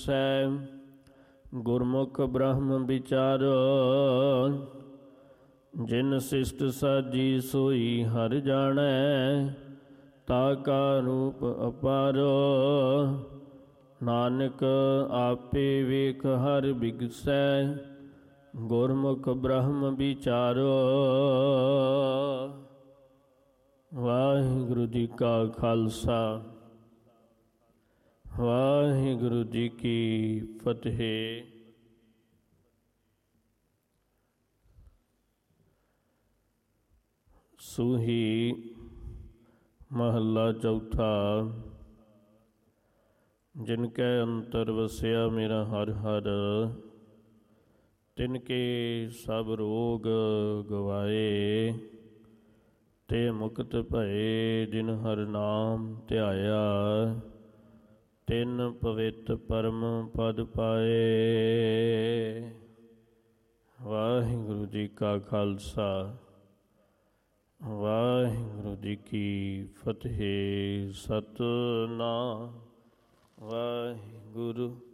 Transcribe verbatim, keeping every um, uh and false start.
ਬਿਗਸੈ। ਗੁਰਮੁਖ ਬ੍ਰਹਮ ਵਿਚਾਰੋ, ਜਿਨ ਸਿਸ਼ਟ ਸਾਜੀ ਸੋਈ ਹਰਿ ਜਾਣੈ। ਤਾ ਕਾ ਰੂਪ ਅਪਾਰੋ, ਨਾਨਕ ਆਪੇ ਵੇਖ ਹਰਿ ਬਿਗਸੈ। ਗੁਰਮੁਖ ਬ੍ਰਹਮ ਵਿਚਾਰੋ। ਵਾਹਿਗੁਰੂ ਜੀ ਕਾ ਖਾਲਸਾ, ਵਾਹਿਗੁਰੂ ਜੀ ਕੀ ਫਤਿਹ। ਸੂਹੀ ਮਹੱਲਾ ਚੌਥਾ। ਜਿਨ ਕੈ ਅੰਤਰ ਵਸਿਆ ਮੇਰਾ ਹਰਿ ਹਰਿ, ਤਿਨ ਕੇ ਸਭ ਰੋਗ ਗਵਾਏ। ਤੇ ਮੁਕਤ ਭਏ ਜਿਨ ਹਰਿ ਨਾਮ ਧਿਆਇਆ, ਤਿਨ ਪਵਿੱਤ ਪਰਮ ਪਦ ਪਾਏ। ਵਾਹਿਗੁਰੂ ਜੀ ਕਾ ਖਾਲਸਾ, ਵਾਹਿਗੁਰੂ ਜੀ ਕੀ ਫਤਿਹ। ਸਤਿਨਾਮ ਵਾਹਿਗੁਰੂ।